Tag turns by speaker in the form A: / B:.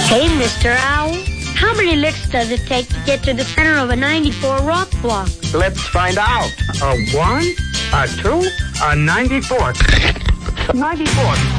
A: Hey, Mr. Owl. How many licks does it take to get to the center of a 94 rock block?
B: Let's find out.
C: A 1, a 2, a 94. 94.